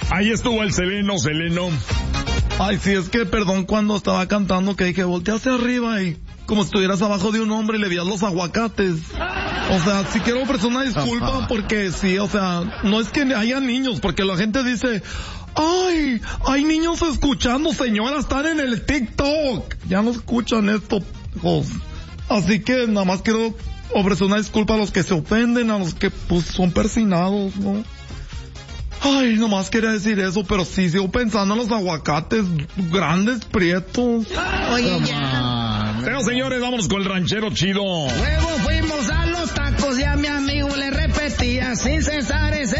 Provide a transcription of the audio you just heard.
Ahí estuvo el Seleno. Ay, sí, es que perdón cuando estaba cantando que dije, voltea hacia arriba y como si estuvieras abajo de un hombre y le veías los aguacates. O sea, sí quiero ofrecer una disculpa porque sí, o sea, no es que haya niños, porque la gente dice, ay, hay niños escuchando, señora, están en el TikTok. Ya no escuchan esto, hijos. Así que nada más quiero ofrecer una disculpa a los que se ofenden, a los que pues son persinados, ¿no? Ay, nomás quería decir eso, pero sí sigo pensando en los aguacates grandes, prietos. Oye, ya. Pero señores, vámonos con el ranchero chido. Luego fuimos a los tacos y a mi amigo le repetía sin cesar ese